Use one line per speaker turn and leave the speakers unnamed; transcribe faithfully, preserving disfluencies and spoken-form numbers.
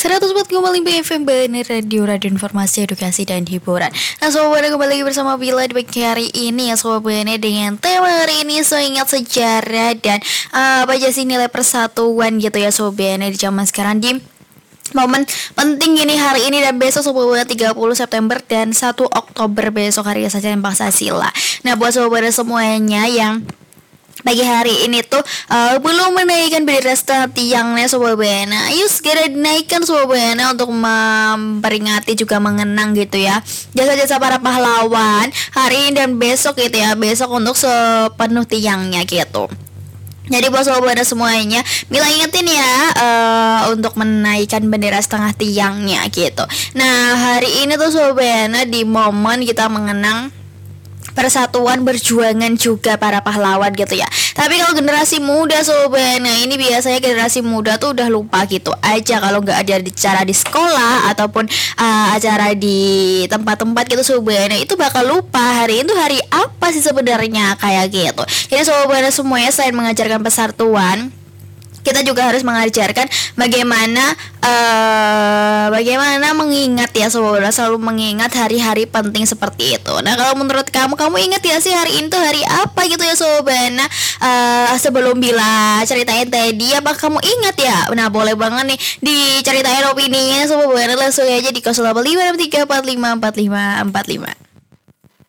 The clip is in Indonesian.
seratus empat koma lima F M Bener Radio, Radio Informasi, Edukasi, dan Hiburan. Nah Sobat Bener, kembali lagi bersama Bila di pagi hari ini ya Sobat Bener, dengan tema hari ini so ingat sejarah dan uh, apa aja sih nilai persatuan gitu ya Sobat Bener di zaman sekarang, di momen penting ini hari ini dan besok Sobat Bener tiga puluh September dan satu Oktober besok, hari saja yang Pancasila. Nah buat Sobat Bener semuanya yang pagi hari ini tuh uh, belum menaikkan bendera setengah tiangnya Sobat Bener, ayo segera dinaikkan Sobat Bener untuk memperingati juga mengenang gitu ya jasa-jasa para pahlawan hari ini dan besok gitu ya, besok untuk sepenuh tiangnya gitu. Jadi buat Sobat Bener semuanya, Mila ingetin ya uh, untuk menaikkan bendera setengah tiangnya gitu. Nah hari ini tuh Sobat Bener di momen kita mengenang persatuan perjuangan juga para pahlawan gitu ya. Tapi kalau generasi muda Sobat, nah ini biasanya generasi muda tuh udah lupa gitu aja kalau nggak ada acara di sekolah ataupun uh, acara di tempat-tempat gitu Sobat. Nah itu bakal lupa hari itu hari apa sih sebenarnya kayak gitu. Jadi Sobat semuanya, selain mengajarkan persatuan, kita juga harus mengajarkan bagaimana uh, bagaimana mengingat ya Sobat, selalu mengingat hari-hari penting seperti itu. Nah kalau menurut kamu, kamu ingat ya sih hari ini tuh hari apa gitu ya Sobat? Nah uh, sebelum Bila ceritain tadi, apa kamu ingat ya? Nah boleh banget nih diceritain opininya Sobat, langsung aja di nol delapan lima enam tiga empat lima empat lima empat lima.